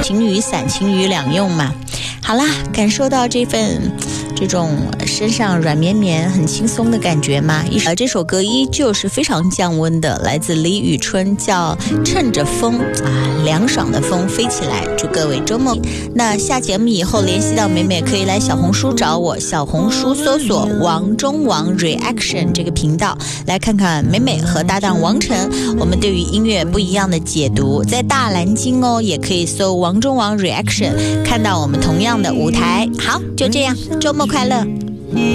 晴雨伞晴雨两用嘛。好啦，感受到这种身上软绵绵很轻松的感觉吗？这首歌依旧是非常降温的，来自李宇春，叫趁着风凉爽的风飞起来。祝各位周末。那下节目以后联系到美美，可以来小红书找我，小红书搜索王中王 Reaction 这个频道，来看看美美和搭档王晨我们对于音乐不一样的解读。在大蓝鲸也可以搜王中王 Reaction， 看到我们同样的舞台。好，就这样，周末快乐。